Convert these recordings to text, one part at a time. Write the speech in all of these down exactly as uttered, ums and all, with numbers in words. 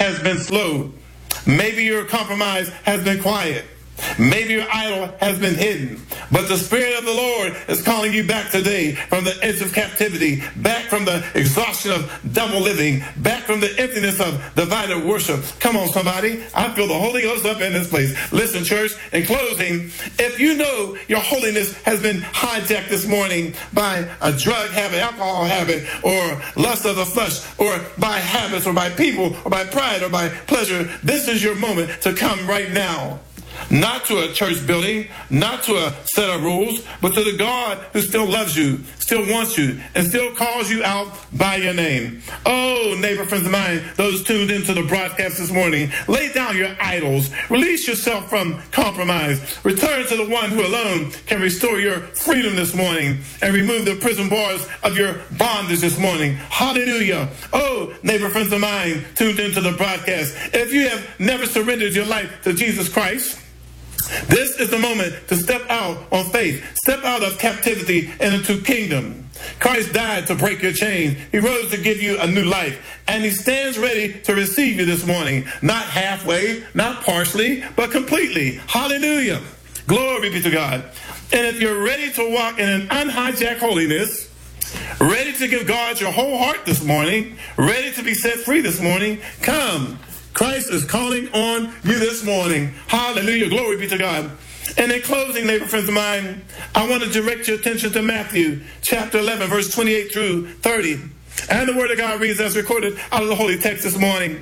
has been slow. Maybe your compromise has been quiet. Maybe your idol has been hidden, but the Spirit of the Lord is calling you back today from the edge of captivity, back from the exhaustion of double living, back from the emptiness of divided worship. Come on, somebody. I feel the Holy Ghost up in this place. Listen, church, in closing, if you know your holiness has been hijacked this morning by a drug habit, alcohol habit, or lust of the flesh, or by habits, or by people, or by pride, or by pleasure, this is your moment to come right now. Not to a church building, not to a set of rules, but to the God who still loves you, still wants you, and still calls you out by your name. Oh, neighbor, friends of mine, those tuned into the broadcast this morning, lay down your idols. Release yourself from compromise. Return to the one who alone can restore your freedom this morning and remove the prison bars of your bondage this morning. Hallelujah. Oh, neighbor, friends of mine, tuned into the broadcast, if you have never surrendered your life to Jesus Christ, this is the moment to step out on faith, step out of captivity and into kingdom. Christ died to break your chains. He rose to give you a new life, and he stands ready to receive you this morning. Not halfway, not partially, but completely. Hallelujah. Glory be to God. And if you're ready to walk in an unhijacked holiness, ready to give God your whole heart this morning, ready to be set free this morning, come. Christ is calling on you this morning. Hallelujah. Glory be to God. And in closing, neighbor, friends of mine, I want to direct your attention to Matthew chapter eleven, verse twenty-eight through thirty. And the word of God reads as recorded out of the holy text this morning.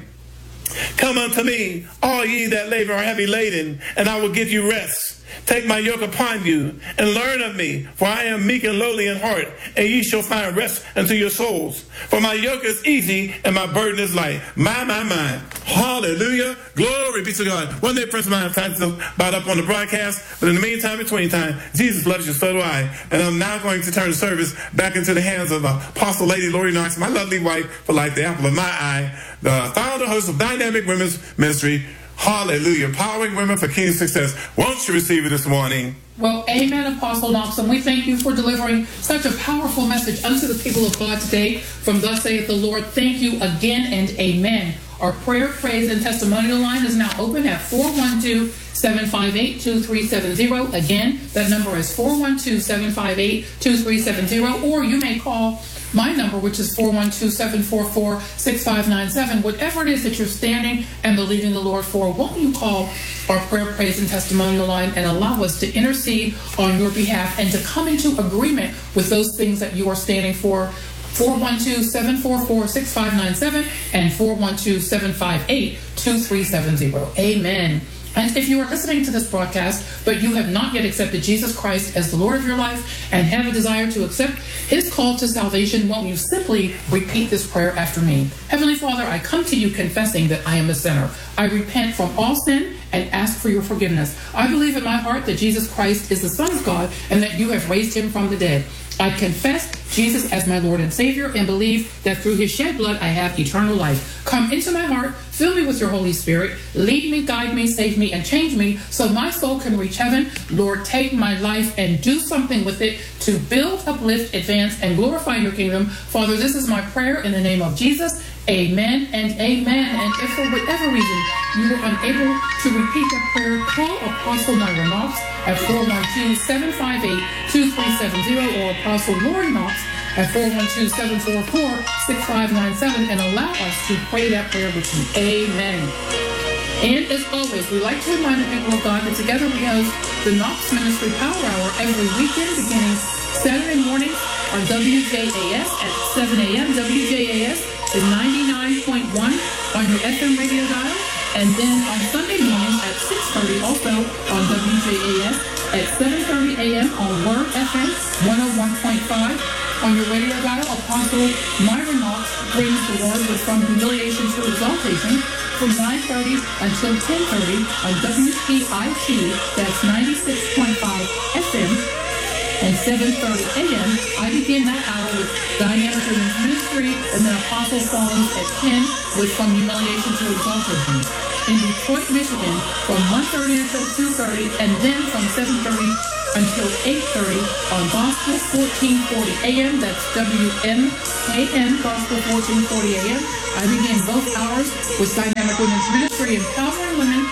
Come unto me, all ye that labor are heavy laden, and I will give you rest. Take my yoke upon you and learn of me, for I am meek and lowly in heart, and ye shall find rest unto your souls. For my yoke is easy and my burden is light. My, my, my. Hallelujah. Glory be to God. One day, friends of mine, time to about up on the broadcast, but in the meantime, between time, Jesus loves you, so do I. And I'm now going to turn the service back into the hands of Apostle Lady Lori Knox, my lovely wife, for like the apple of my eye, the founder host of Dynamic Women's Ministry. Hallelujah. Empowering women for kingdom success. Won't you receive it this morning? Well, amen, Apostle Knox, and we thank you for delivering such a powerful message unto the people of God today from Thus Saith the Lord. Thank you again and amen. Our prayer, praise, and testimonial line is now open at four one two, seven five eight, two three seven zero. Again, that number is four one two, seven five eight, two three seven zero, or you may call my number, which is four one two, seven four four, six five nine seven. Whatever it is that you're standing and believing the Lord for, won't you call our prayer, praise, and testimonial line and allow us to intercede on your behalf and to come into agreement with those things that you are standing for. four one two, seven four four, six five nine seven and four one two, seven five eight, two three seven zero. Amen. And if you are listening to this broadcast, but you have not yet accepted Jesus Christ as the Lord of your life and have a desire to accept his call to salvation, won't you simply repeat this prayer after me? Heavenly Father, I come to you confessing that I am a sinner. I repent from all sin and ask for your forgiveness. I believe in my heart that Jesus Christ is the Son of God and that you have raised him from the dead. I confess Jesus as my Lord and Savior and believe that through his shed blood I have eternal life. Come into my heart, fill me with your Holy Spirit, lead me, guide me, save me, and change me so my soul can reach heaven. Lord, take my life and do something with it to build, uplift, advance, and glorify your kingdom. Father, this is my prayer in the name of Jesus. Amen and amen. And if for whatever reason you were unable to repeat that prayer, call Apostle Myra Knox at four one two, seven five eight, two three seven zero or Apostle Lori Knox at four one two, seven four four, six five nine seven and allow us to pray that prayer with you. Amen. And as always, we like to remind the people of God that together we host the Knox Ministry Power Hour every weekend beginning Saturday morning on W J A S at seven a.m. W J A S is ninety-nine point one on your F M radio dial, and then on Sunday mornings at six thirty also on W J A S at seven thirty a.m. on Word F M one oh one point five. On your radio dial, Apostle Myra Knox brings the word with From Humiliation to Exaltation from nine thirty until ten thirty on W P I T, that's ninety-six point five F M. And seven thirty a.m., I begin that hour with Dynamic Women's Ministry, and then Apostle follows at ten with From Humiliation to Exaltation. in Detroit, Michigan from one thirty until two thirty, and then from seven thirty until eight thirty on Gospel fourteen forty A M. That's W M A N, Gospel fourteen forty A M. I begin both hours with Dynamic Women's Ministry, empowering women